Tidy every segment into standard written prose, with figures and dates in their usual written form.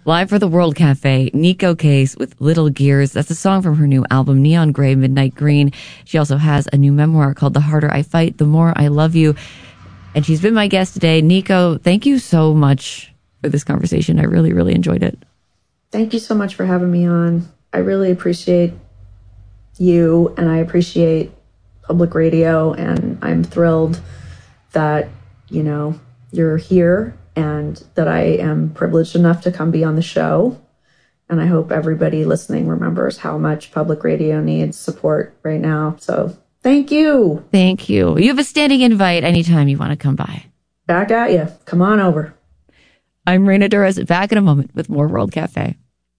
Live for the World Cafe, Nico Case with Little Gears. That's a song from her new album, Neon Gray, Midnight Green. She also has a new memoir called The Harder I Fight, The More I Love You. And she's been my guest today. Nico, thank you so much for this conversation. I really, really enjoyed it. Thank you so much for having me on. I really appreciate you, and I appreciate public radio, and I'm thrilled that, you're here and that I am privileged enough to come be on the show. And I hope everybody listening remembers how much public radio needs support right now. So thank you. Thank you. You have a standing invite anytime you want to come by. Back at you. Come on over. I'm Raina Durres, back in a moment with more World Cafe.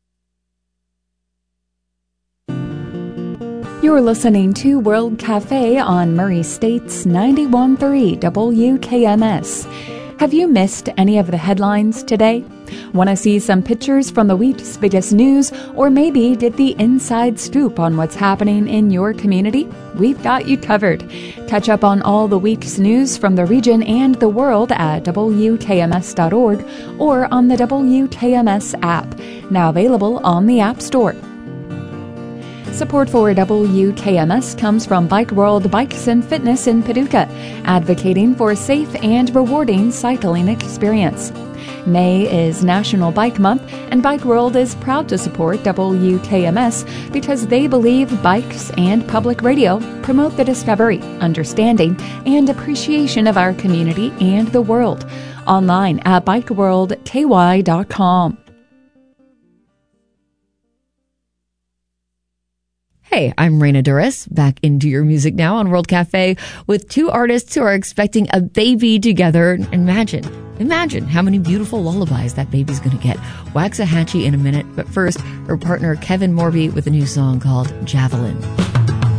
You're listening to World Cafe on Murray State's 91.3 WKMS. Have you missed any of the headlines today? Want to see some pictures from the week's biggest news, or maybe get the inside scoop on what's happening in your community? We've got you covered. Catch up on all the week's news from the region and the world at WKMS.org or on the WKMS app, now available on the App Store. Support for WKMS comes from Bike World Bikes and Fitness in Paducah, advocating for a safe and rewarding cycling experience. May is National Bike Month, and Bike World is proud to support WKMS because they believe bikes and public radio promote the discovery, understanding, and appreciation of our community and the world. Online at bikeworldky.com. Hey, I'm Raina Durres, back into your music now on World Cafe with two artists who are expecting a baby together. Imagine how many beautiful lullabies that baby's going to get. Waxahachie in a minute, but first, her partner Kevin Morby with a new song called Javelin.